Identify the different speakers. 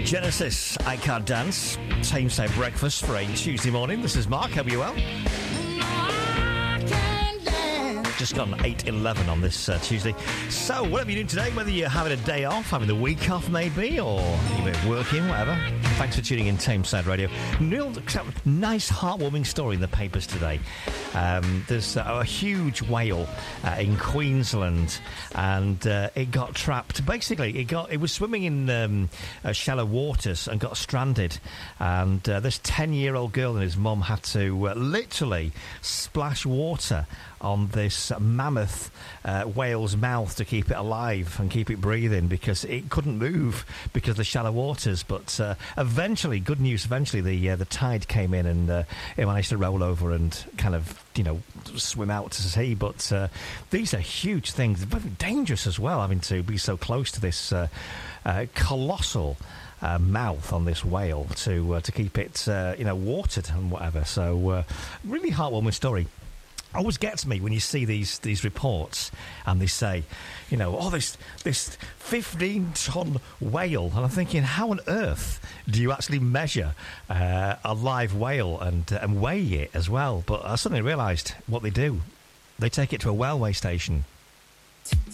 Speaker 1: Genesis, I Can't Dance. Tameside breakfast for a Tuesday morning. This is Mark, hope you're well. Just gone 8:11 on this Tuesday. So, whatever you're doing today, whether you're having a day off, having the week off maybe, or you're working, whatever, thanks for tuning in Tameside Radio. Nice, heartwarming story in the papers today. There's a huge whale in Queensland, and it got trapped. Basically, it was swimming in shallow waters and got stranded. And this 10-year-old girl and his mum had to literally splash water on this mammoth whale's mouth to keep it alive and keep it breathing, because it couldn't move because of the shallow waters. But eventually, good news, the tide came in and it managed to roll over and kind of, swim out to sea. But these are huge things, very dangerous as well, having to be so close to this colossal mouth on this whale to keep it, watered and whatever. So really heartwarming story. Always gets me when you see these reports and they say, this 15-ton whale, and I'm thinking, how on earth do you actually measure a live whale and weigh it as well? But I suddenly realised what they do. They take it to a railway station.